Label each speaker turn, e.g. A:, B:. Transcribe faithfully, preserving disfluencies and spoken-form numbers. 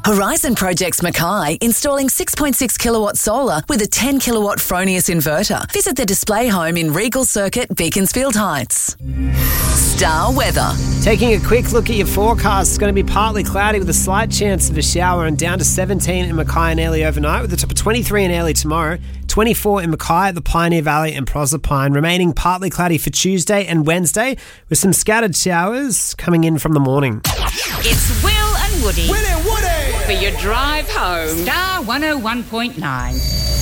A: Horizon Projects Mackay installing six point six kilowatt solar with a ten kilowatt Fronius inverter. Visit the display home in Regal Circuit, Beaconsfield Heights. Star weather.
B: Taking a quick look at your forecast, it's going to be partly cloudy with a slight chance of a shower and down to seventeen in Mackay and Airlie overnight with a top of twenty-three in Airlie tomorrow, twenty-four in Mackay, the Pioneer Valley and Proserpine, remaining partly cloudy for Tuesday and Wednesday with some scattered showers coming in from the morning.
C: It's Will and Woody.
D: Will and Woody!
C: For your drive home. Star one oh one point nine.